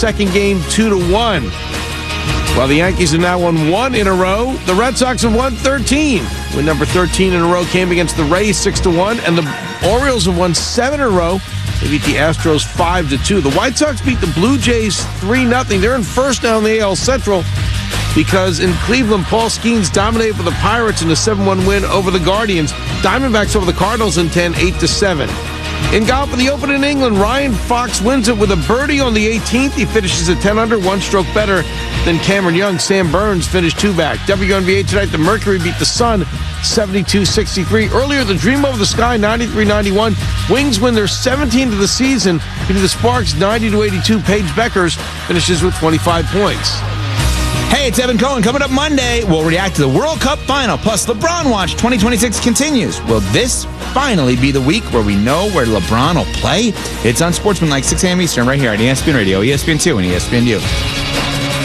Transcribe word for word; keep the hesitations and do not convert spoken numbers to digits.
second game two to one. While the Yankees have now won one in a row, the Red Sox have won thirteen. Win number thirteen in a row came against the Rays six to one, and the Orioles have won seven in a row. They beat the Astros five to two. The White Sox beat the Blue Jays three nothing. They're in first now in the A L Central because in Cleveland, Paul Skeens dominated for the Pirates in a seven one win over the Guardians. Diamondbacks over the Cardinals in ten, eight to seven. In golf in the Open in England, Ryan Fox wins it with a birdie on the eighteenth. He finishes at ten under, one stroke better than Cameron Young. Sam Burns finished two back. W N B A tonight, the Mercury beat the Sun seventy-two sixty-three. Earlier, the Dream Over the Sky ninety-three ninety-one. Wings win their seventeenth of the season, beating the Sparks ninety to eighty-two. Paige Beckers finishes with twenty-five points. Hey, it's Evan Cohen. Coming up Monday, we'll react to the World Cup final. Plus, LeBron Watch twenty twenty-six continues. Will this finally be the week where we know where LeBron will play? It's on Sportsman like six a.m. Eastern right here on E S P N Radio, E S P N two, and E S P N U.